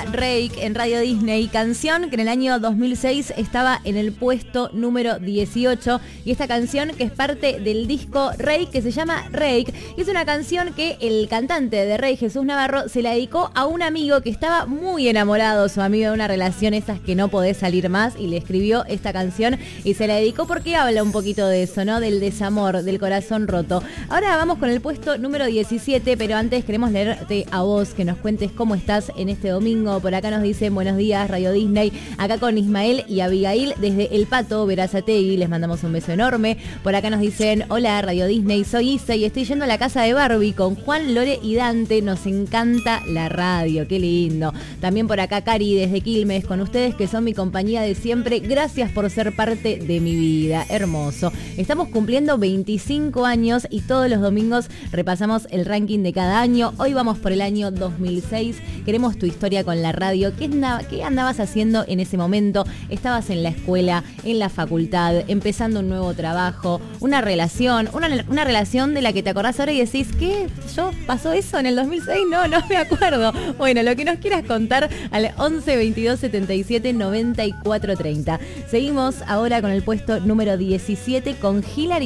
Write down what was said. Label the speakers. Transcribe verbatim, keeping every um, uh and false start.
Speaker 1: llama Rake en Radio Disney, canción que en el año dos mil seis estaba en el puesto número dieciocho, y esta canción que es parte del disco Rake, que se llama Rake, y es una canción que el cantante de Rake, Jesús Navarro, se la dedicó a un amigo que estaba muy enamorado, su amigo, de una relación esas que no podés salir más, y le escribió esta canción y se la dedicó porque habla un poquito de eso, ¿no? Del desamor, del corazón roto. Ahora vamos con el puesto número diecisiete, pero antes queremos leerte a vos, que nos cuentes cómo estás en este domingo. Por acá nos dicen buenos días, Radio Disney, acá con Ismael y Abigail desde El Pato, Berazategui, les mandamos un beso enorme. Por acá nos dicen, hola Radio Disney, soy Isa y estoy yendo a la casa de Barbie con Juan, Lore y Dante, nos encanta la radio, qué lindo. También por acá Cari desde Quilmes, con ustedes que son mi compañía de siempre, gracias por ser parte de mi vida, hermoso. Estamos cumpliendo veinticinco años y todos los domingos repasamos el ranking de cada año. Hoy vamos por el año dos mil seis, queremos tu historia con la radio. ¿Qué, andab- ¿Qué andabas haciendo en ese momento? ¿Estabas en la escuela, en la facultad, empezando un nuevo trabajo, una relación, una, una relación de la que te acordás ahora y decís, ¿qué? ¿Yo pasó eso en el dos mil seis? No, no me acuerdo. Bueno, lo que nos quieras contar al once veintidós setenta y siete noventa y cuatro treinta. Seguimos ahora con el puesto número diecisiete con Hilary